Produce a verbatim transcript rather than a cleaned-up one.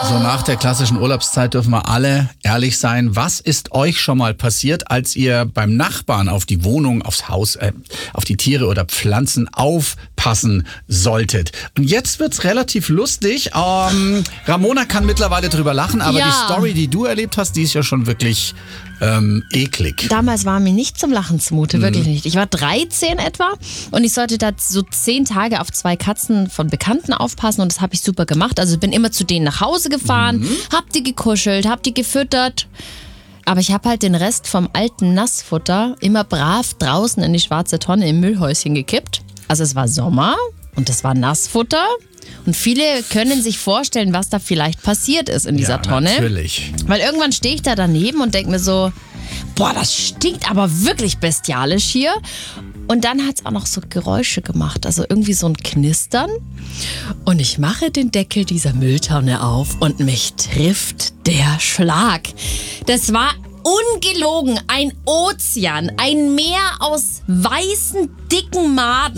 So nach der klassischen Urlaubszeit dürfen wir alle ehrlich sein. Was ist euch schon mal passiert, als ihr beim Nachbarn auf die Wohnung, aufs Haus, äh, auf die Tiere oder Pflanzen aufpassen solltet? Und jetzt wird's relativ lustig. Ähm, Ramona kann mittlerweile drüber lachen, aber Ja. die Story, die du erlebt hast, die ist ja schon wirklich ähm, eklig. Damals war mir nicht zum Lachen zumute, wirklich nicht. Ich war dreizehn etwa und ich sollte da so zehn Tage auf zwei Katzen von Bekannten aufpassen und das habe ich super gemacht. Also bin immer zu denen nach Hause gefahren, Mhm. hab die gekuschelt, hab die gefüttert. Aber ich habe halt den Rest vom alten Nassfutter immer brav draußen in die schwarze Tonne im Müllhäuschen gekippt. Also es war Sommer und es war Nassfutter. Und viele können sich vorstellen, was da vielleicht passiert ist in dieser Ja, Tonne. natürlich. Weil irgendwann stehe ich da daneben und denke mir so, boah, das stinkt aber wirklich bestialisch hier. Und dann hat es auch noch so Geräusche gemacht, also irgendwie so ein Knistern. Und ich mache den Deckel dieser Mülltonne auf und mich trifft der Schlag. Das war ungelogen ein Ozean, ein Meer aus weißen, dicken Maden.